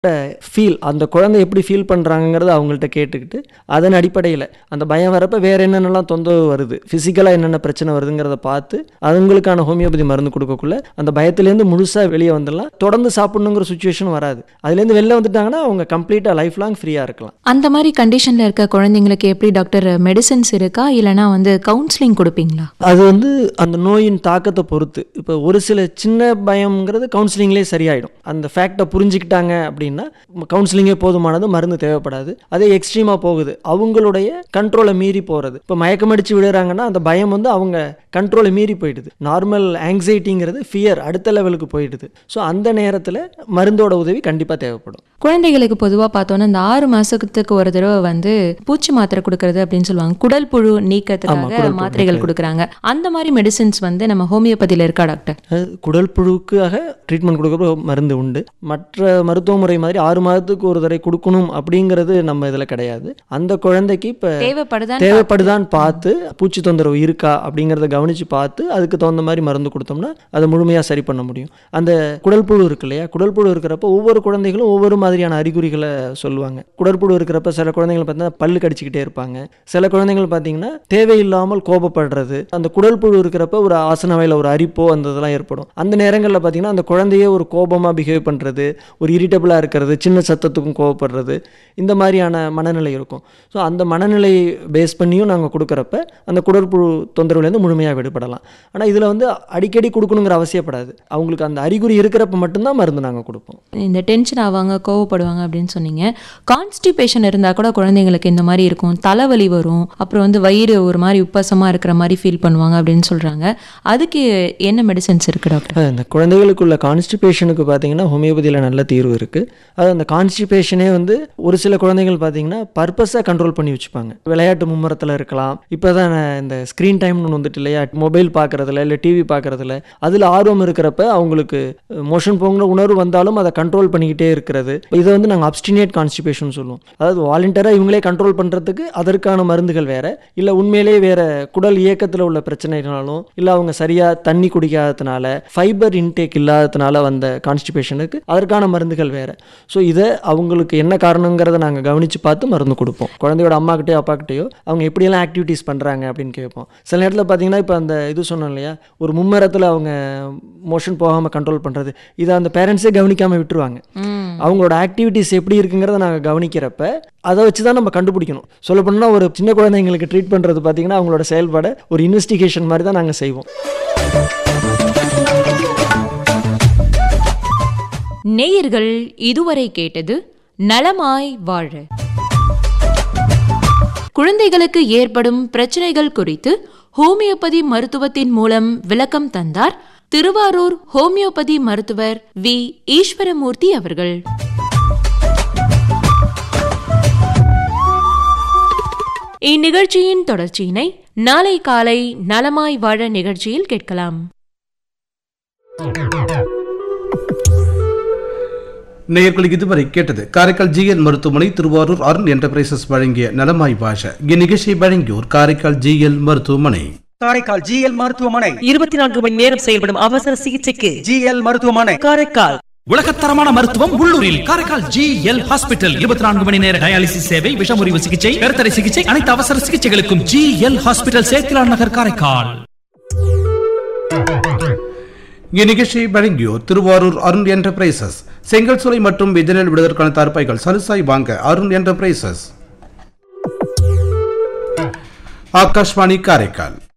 Feel அந்த குழந்தை எப்படி ஃபீல் பண்ணுறாங்கிறத அவங்கள்ட்ட கேட்டுக்கிட்டு அதன் அடிப்படையில் அந்த பயம் வரப்போ வேறு என்னென்னலாம் தொந்தரவு வருது, ஃபிசிக்கலாக என்னென்ன பிரச்சனை வருதுங்கிறத பார்த்து அவங்களுக்கான ஹோமியோபதி மருந்து கொடுக்கக்குள்ள அந்த பயத்துலேருந்து முழுசாக வெளியே வந்துடலாம். தொடர்ந்து சாப்பிடணுங்கிற சுச்சுவேஷன் வராது. அதுலேருந்து வெளில வந்துட்டாங்கன்னா அவங்க கம்ப்ளீட்டாக லைஃப் லாங் ஃப்ரீயாக இருக்கலாம். அந்த மாதிரி கண்டிஷனில் இருக்க குழந்தைங்களுக்கு எப்படி டாக்டர் மெடிசன்ஸ் இருக்கா இல்லைனா கவுன்சிலிங் கொடுப்பீங்களா? அது அந்த நோயின் தாக்கத்தை பொறுத்து. இப்போ ஒரு சில சின்ன பயம்ங்கிறது கவுன்சிலிங்லேயே சரியாயிடும். அந்த ஃபேக்டை புரிஞ்சுக்கிட்டாங்க அப்படின்னா கவுன்சிலிங்கே போதுமானது, மருந்து தேவைப்படாது. அதே எக்ஸ்ட்ரீமாக போகுது, அவங்களுடைய கண்ட்ரோலை மீறி போகிறது. இப்போ மயக்கமடிச்சு விடுறாங்கன்னா அந்த பயம் அவங்க கண்ட்ரோலை மீறி போயிடுது. நார்மல் ஆங்ஸைட்டிங்கிறது ஃபியர் அடுத்த லெவலுக்கு போயிடுது. ஸோ அந்த நேரத்தில் மருந்தோட உதவி கண்டிப்பாக தேவைப்படும். குழந்தைகளுக்கு பொதுவாக பார்த்தோன்னா இந்த 6 மாதத்துக்கு ஒரு தடவை பூச்சி மாத்திரை கொடுக்கறது அப்படின்னு சொல்லுவாங்க. குடல் புழு நீக்கத்துக்காக மாத்திரைகள் கொடுக்குறாங்க. அந்த மாதிரி மெடிசின்ஸ் நம்ம ஹோமியோபதியில் இருக்கா டாக்டர்? குடல் புழுக்காக ட்ரீட்மெண்ட் கொடுக்குற மருந்து உண்டு. மற்ற மருத்துவ முறை மாதிரி 6 மாதத்துக்கு ஒரு தடவை கொடுக்கணும் அப்படிங்கிறது நம்ம இதில் கிடையாது. அந்த குழந்தைக்கு இப்போ தேவைப்படுதான்னு பார்த்து பூச்சி தொந்தரவு இருக்கா அப்படிங்கிறத கவனித்து பார்த்து அதுக்கு தகுந்த மாதிரி மருந்து கொடுத்தோம்னா அதை முழுமையாக சரி பண்ண முடியும். அந்த குடல் புழு இருக்கு இல்லையா, குடல் புழு இருக்கிறப்ப ஒவ்வொரு குழந்தைகளும் ஒவ்வொரு மாதிரியான அறிகுறிகளை சொல்லுவாங்க. குடற்புழு இருக்கிறப்ப சில குழந்தைகள் பார்த்தீங்கன்னா பல்லு கடிச்சிக்கிட்டே இருப்பாங்க. சில குழந்தைகள் பார்த்தீங்கன்னா தேவையில்லாமல் கோபப்படுறது. அந்த குடல் புழு இருக்கிறப்ப ஒரு ஆசன வயல ஒரு அரிப்போ அந்த இதெல்லாம் ஏற்படும். அந்த நேரங்களில் பார்த்தீங்கன்னா அந்த குழந்தையே ஒரு கோபமாக பிஹேவ் பண்ணுறது, ஒரு இரிட்டபிளாக இருக்கிறது, சின்ன சத்தத்துக்கும் கோபப்படுறது, இந்த மாதிரியான மனநிலை இருக்கும். ஸோ அந்த மனநிலை பேஸ் பண்ணியும் நாங்கள் கொடுக்குறப்ப அந்த குடற்புழு தொந்தரவுலேருந்து முழுமையாக விடுபடலாம். ஆனால் இதில் அடிக்கடி கொடுக்கணுங்கிற அவசியப்படாது. அவங்களுக்கு அந்த அறிகுறி இருக்கிறப்ப மட்டும்தான் மருந்து நாங்கள் கொடுப்போம். இந்த டென்ஷன் ஆவாங்க, கோவப்படுவாங்க அப்படின்னு சொன்னீங்க. கான்ஸ்டிபேஷன் இருந்தால் கூட குழந்தைங்களுக்கு இந்த மாதிரி இருக்கும், தலைவலி வரும், அப்புறம் வயிறு ஒரு மாதிரி உப்பசமாக இருக்கிற மாதிரி ஃபீல் பண்ணுவாங்க அப்படின்னு சொல்கிறாங்க. அதுக்கு என்ன மெடிசன்ஸ் இருக்குது டாக்டர்? இந்த குழந்தைகளுக்குள்ள கான்ஸ்டிபேஷனுக்கு பார்த்தீங்கன்னா ஹோமியோபதியில் நல்ல தீர்வு இருக்குது. அது அந்த கான்ஸ்டிபேஷனே ஒரு சில குழந்தைகள் பார்த்தீங்கன்னா பர்பஸாக கண்ட்ரோல் பண்ணி வச்சுப்பாங்க. விளையாட்டு மும்முரத்தில் இருக்கலாம். இப்போ தான் இந்த ஸ்க்ரீன் டைம்னு வந்துட்டு இல்லையா, மொபைல் பார்க்குறதுல இல்லை டிவி பார்க்குறதுல அதில் ஆர்வம் இருக்கிறப்ப அவங்களுக்கு மோஷன் போங்கிற உணர்வு வந்தாலும் அதை கண்ட்ரோல் பண்ணிக்கிட்டே இருக்கிறது. இதை நாங்கள் அப்ஸ்டினேட் கான்ஸ்டிபேஷன் சொல்லுவோம். அதாவது வாலண்டியராக இவங்களே கண்ட்ரோல் பண்ணுறதுக்கு அதற்கான மருந்துகள் வேறு, இல்லை உண்மையிலேயே வேறு குடல் இயக்கத்தில் உள்ள பிரச்சனைனாலும் இல்லை அவங்க சரியாக தண்ணி குடிக்காததுனால ஃபைபர் இன்டேக் இல்லாததுனால வந்த கான்ஸ்டிபேஷனுக்கு அதற்கான மருந்துகள் வேறு. ஸோ இதை அவங்களுக்கு என்ன காரணங்கிறத நாங்கள் கவனித்து பார்த்து மருந்து கொடுப்போம். குழந்தையோட அம்மாக்கிட்டேயோ அப்பாக்கிட்டேயோ அவங்க எப்படியெல்லாம் ஆக்டிவிட்டீஸ் பண்ணுறாங்க அப்படின்னு கேட்போம். சில நேரத்தில் பார்த்தீங்கன்னா இப்போ அந்த சொன்னோம் இல்லையா, ஒரு மும்மரத்தில் அவங்க மோஷன் போகாமல் கண்ட்ரோல் பண்ணுறது, இதை அந்த பேரண்ட்ஸே கவனிக்காமல் விட்டுருவாங்க. அவங்களோட ஆக்டிவிட்டீஸ் எப்படி இருக்குங்கிறத நாங்கள் கவனிக்கிறப்ப அதை வச்சு தான் நம்ம கண்டுபிடிக்கணும். சொல்ல போனால் ஒரு சின்ன குழந்தைங்களுக்கு ட்ரீட் பண்ணுறது பார்த்தீங்கன்னா அவங்களோட செயல்பாட ஒரு இன்வெஸ்டிகேஷன் மாதிரி தான் நாங்கள் செய்வோம். நேயர்கள் இதுவரை கேட்டது நலமாய் வாழ. குழந்தைகளுக்கு ஏற்படும் பிரச்சனைகள் குறித்து ஹோமியோபதி மருத்துவத்தின் மூலம் விளக்கம் தந்தார் திருவாரூர் ஹோமியோபதி மருத்துவர் வி. ஈஸ்வரமூர்த்தி அவர்கள். இந்நிகழ்ச்சியின் தொடர்ச்சியினை நாளை காலை நலமாய் வாழ நிகழ்ச்சியில் கேட்கலாம். நேயர்கள் இதுவரை கேட்டது காரைக்கால் ஜிஎல் மருத்துவமனை திருவாரூர் அருண் என்டர்பிரைசஸ் வழங்கிய நலமாய் வாழ. இந்நிகழ்ச்சியை வழங்கியோர் காரைக்கால் ஜிஎல் மருத்துவமனை. காரைக்கால் ஜிஎல் மருத்துவமனை 24 மணி நேரம் செயல்படும் அவசர சிகிச்சைக்கு ஜிஎல் மருத்துவமனை காரைக்கால். உலகத்தரமான மருத்துவம் உள்ளூரில் காரைக்கால் ஜிஎல் ஹாஸ்பிட்டல். 24 மணி நேர டயாலிசிஸ் சேவை, விஷமுறிவு சிகிச்சை, கருத்தடை சிகிச்சை, அனைத்து அவசர சிகிச்சைகளுக்கும் ஜிஎல் ஹாஸ்பிட்டல், சேத்திலான் நகர், காரைக்கால். இந்நிகழ்ச்சியை வழங்கியோர் திருவாரூர் அருண் என்டர்பிரைசஸ். செங்கல் சூளை மற்றும் விஜயநெல் விடுவதற்கான தரப்பைகள் சலுசாய் வாங்க அருண் என்டர்பிரைசஸ். ஆகாஷ்வாணி காரைக்கால்.